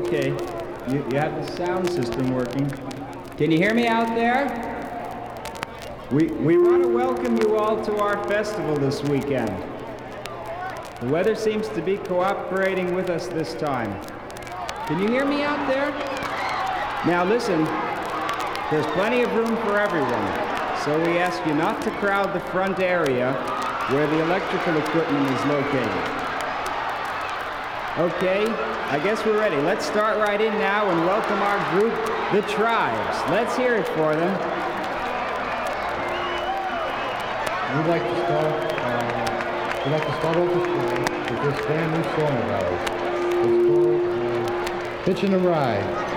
Okay. You have the sound system working. Can you hear me out there? We want to welcome you all to our festival this weekend. The weather seems to be cooperating with us this time. Can you hear me out there? Now listen, there's plenty of room for everyone, so we ask you not to crowd the front area where the electrical equipment is located. Okay, I guess we're ready. Let's start right in now and welcome our group, The Tribes. Let's hear it for them. We'd like to start off the show with this brand new song of ours. It's called Hitching a Ride.